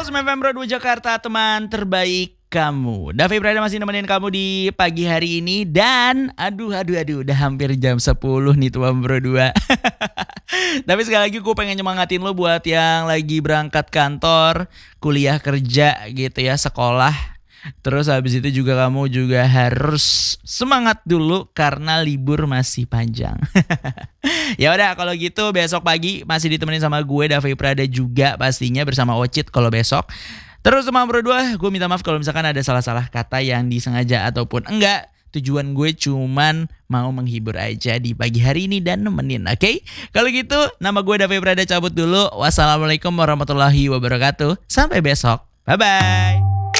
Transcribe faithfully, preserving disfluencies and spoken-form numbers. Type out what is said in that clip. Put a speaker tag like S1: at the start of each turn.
S1: Gold sembilan F M Pro dua Jakarta, teman terbaik kamu. Davi Prada masih nemenin kamu di pagi hari ini. Dan aduh aduh aduh udah hampir jam sepuluh nih tuan bro dua. Tapi sekali lagi gue pengen nyemangatin lo buat yang lagi berangkat kantor, kuliah, kerja gitu ya, sekolah. Terus habis itu juga kamu juga harus semangat dulu karena libur masih panjang. Ya udah kalau gitu besok pagi masih ditemenin sama gue Davi Prada juga pastinya bersama Ocit kalau besok. Terus teman berdua, gue minta maaf kalau misalkan ada salah-salah kata yang disengaja ataupun enggak. Tujuan gue cuman mau menghibur aja di pagi hari ini dan nemenin, oke? Okay? Kalau gitu, nama gue Davi Prada cabut dulu. Wassalamualaikum warahmatullahi wabarakatuh. Sampai besok. Bye-bye.